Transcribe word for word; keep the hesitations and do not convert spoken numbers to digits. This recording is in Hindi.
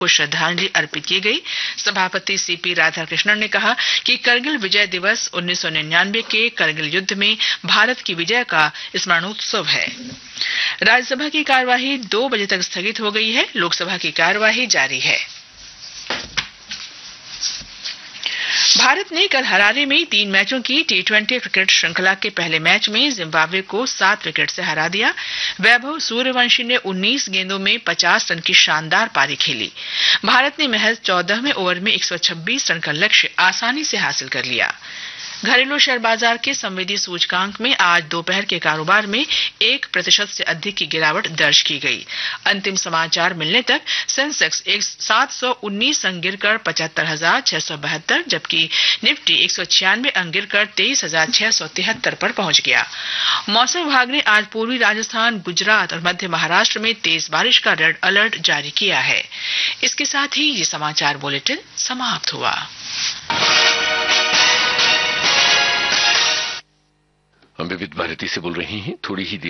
को श्रद्धांजलि अर्पित की गई। सभापति सीपी राधाकृष्णन ने कहा कि करगिल विजय दिवस उन्नीस सौ निन्यानवे के करगिल युद्ध में भारत की विजय का स्मरणोत्सव है। राज्यसभा की कार्यवाही दो बजे तक स्थगित हो गई है। लोकसभा की कार्यवाही जारी है। भारत ने कल हरारे में तीन मैचों की टी ट्वेंटी क्रिकेट श्रृंखला के पहले मैच में जिम्बाब्वे को सात विकेट से हरा दिया। वैभव सूर्यवंशी ने उन्नीस गेंदों में पचास रन की शानदार पारी खेली। भारत ने महज चौदहवें ओवर में एक सौ छब्बीस रन का लक्ष्य आसानी से हासिल कर लिया। घरेलू शेयर बाजार के संवेदी सूचकांक में आज दोपहर के कारोबार में एक प्रतिशत से अधिक की गिरावट दर्ज की गई। अंतिम समाचार मिलने तक सेंसेक्स एक सात सौ उन्नीस अंक गिरकर पचहत्तर हजार छह सौ बहत्तर, जबकि निफ्टी एक सौ छियानवे अंक गिरकर तेईस हजार छह सौ तिहत्तर पर पहुंच गया। मौसम विभाग ने आज पूर्वी राजस्थान, गुजरात और मध्य महाराष्ट्र में तेज बारिश का रेड अलर्ट जारी किया है। इसके साथ ही ये समाचार बुलेटिन समाप्त हुआ। हम विविध भारती से बोल रहे हैं। थोड़ी ही देर